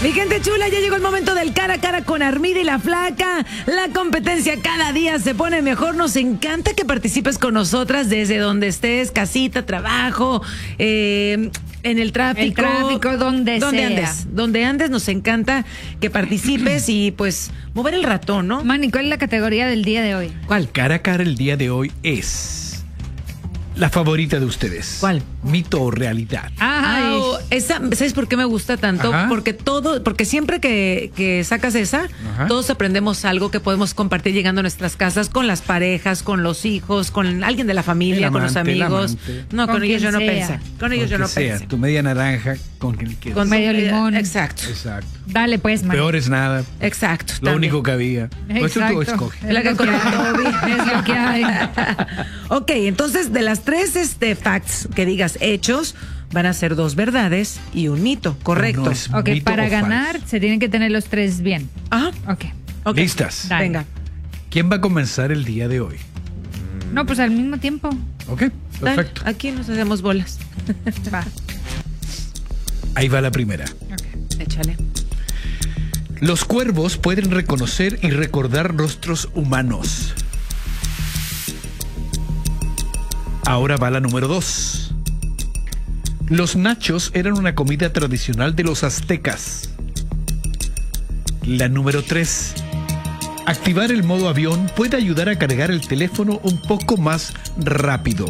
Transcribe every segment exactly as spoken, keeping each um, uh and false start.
Mi gente chula, ya llegó el momento del cara a cara con Armida y la Flaca. La competencia cada día se pone mejor. Nos encanta que participes con nosotras desde donde estés, casita, trabajo, eh, en el tráfico. El tráfico, donde, donde sea. andes. Donde andes, nos encanta que participes y pues mover el ratón, ¿no? Manny, ¿cuál es la categoría del día de hoy? ¿Cuál? Cara a cara el día de hoy es la favorita de ustedes. ¿Cuál? Mito o realidad. Ay, Ah, oh, esa, ¿sabes por qué me gusta tanto? Ajá. Porque todo, porque siempre que, que sacas esa, Ajá. todos aprendemos algo que podemos compartir llegando a nuestras casas con las parejas, con los hijos, con alguien de la familia, El con los amante, el amigos. amante. No, con, Con ellos yo quien no sea. pensé. Con ellos Con yo que no sea, pensé. tu media naranja con quien quieras. Con medio eh, limón. Exacto. Exacto. dale pues, Manny. Peor es nada. Exacto. Lo también. único que había. Pues tú, tú Exacto. escoge. La que Es lo que hay. hay. Es lo que hay. Ok, entonces de las tres este, facts que digas hechos, van a ser dos verdades y un mito, correcto. No es Ok, mito para o ganar falso. se tienen que tener los tres bien. Ajá. Ok. Ok. ¿Listas? Dale. Venga. ¿Quién va a comenzar el día de hoy? No, pues al mismo tiempo. Ok, Dale, perfecto. aquí nos hacemos bolas. Va. Ahí va la primera. Ok. Échale. Los cuervos pueden reconocer y recordar rostros humanos. Ahora va la número dos. Los nachos eran una comida tradicional de los aztecas. La número tres. Activar el modo avión puede ayudar a cargar el teléfono un poco más rápido.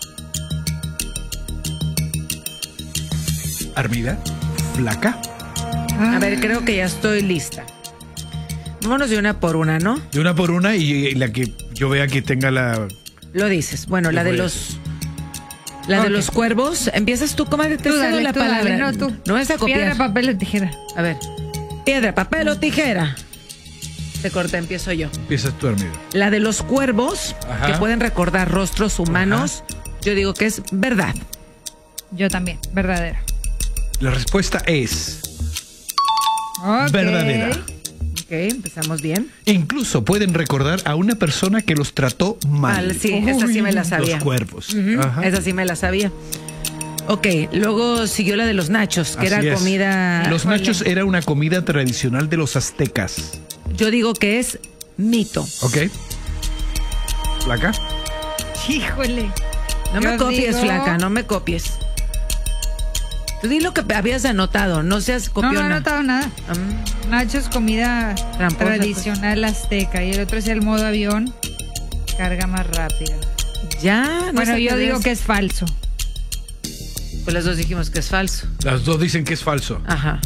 Armida, Flaca. A ver, creo que ya estoy lista. Vámonos de una por una, ¿no? De una por una y, y la que yo vea que tenga la... Lo dices. Bueno, la de voy a los... La de Ok. los cuervos. Empiezas tú, comadre, te Tú cedo dale, la tú dale, palabra. no, tú. No es a copiar. Piedra, papel o tijera. A ver. Piedra, papel o tijera. Te corta, empiezo yo. Empiezas tú, Armida. La de los cuervos, Ajá. que pueden recordar rostros humanos, yo digo que es verdad. Yo también, verdadera. La respuesta es Ok. verdadera. Ok, empezamos bien. Incluso pueden recordar a una persona que los trató mal. Mal, sí, esa sí me la sabía. Los cuervos. Ujú, Ajá. esa sí me la sabía. Ok, luego siguió la de los nachos, que Así era es. comida... Los nachos era una comida tradicional de los aztecas. Yo digo que es mito. ¿Ok? ¿Flaca? Híjole. No me Yo copies, digo- flaca, no me copies. Tú di lo que habías anotado, no seas No, copiona. no he anotado nada. Mm, Nachos, comida Tramposa, tradicional azteca. Y el otro es el modo avión. Carga más rápido. ya, no Bueno, sé yo qué digo es. que es falso. Pues las dos dijimos que es falso. Las dos dicen que es falso. Ajá.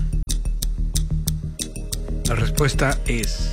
La respuesta es...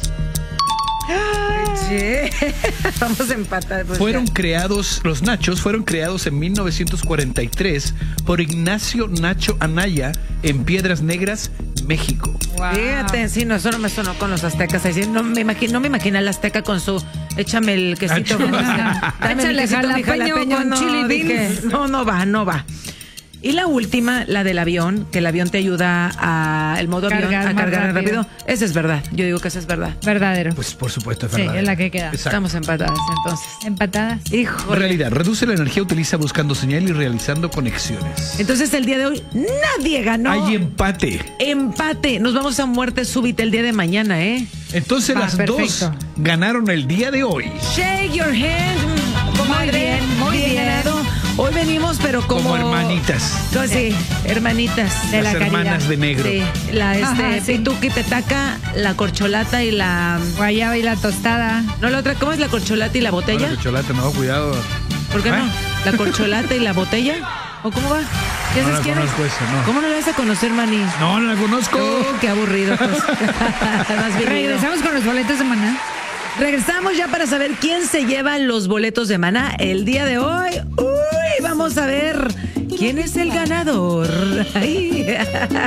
Sí. Vamos a empatar. Pues Fueron ya. creados, los nachos fueron creados en mil novecientos cuarenta y tres por Ignacio Nacho Anaya en Piedras Negras, México. Wow. Fíjate, sí, no, eso no me sonó con los aztecas. Así, no me imagino, no me imagino al azteca con su échame el quesito. Nacho. ¿cómo se llama? Dame el Échale quesito, mi jalapeño con no, chili dije, beans. no, no va, no va. Y la última, la del avión, que el avión te ayuda a el modo avión Cargar a más cargar rápido. rápido. Esa es verdad. Yo digo que esa es verdad. Verdadero. Pues por supuesto es Sí, verdad. es la que queda. Exacto. Estamos empatadas entonces. Empatadas. Híjole. Realidad, reduce la energía, utiliza buscando señal y realizando conexiones. Entonces el día de hoy nadie ganó. Hay empate. Empate. Nos vamos a muerte súbita el día de mañana, ¿eh? Entonces Va, las perfecto. dos ganaron el día de hoy. Shake your hand, comadre. Muy bien, muy bien. ganado. Hoy venimos, pero como... Como hermanitas. Co- Sí, hermanitas. De la Las hermanas caridad. de negro. Sí, la este, Ajá, sí. pituqui, petaca, la corcholata y la... Guayaba y la tostada. No, la otra, ¿cómo es la corcholata y la botella? Ahora, chocolate, no, cuidado. ¿Por qué ¿Eh? no? ¿La corcholata y la botella? ¿O cómo va? ¿Ya No sabes la quién es? conozco esa, no. ¿Cómo no la vas a conocer, Mani? No, no la conozco. Oh, qué aburrido. Pues. Has vivido. Regresamos con los boletos de maná. Regresamos ya para saber quién se lleva los boletos de Maná el día de hoy. Uy, vamos a ver quién es el ganador. Ay.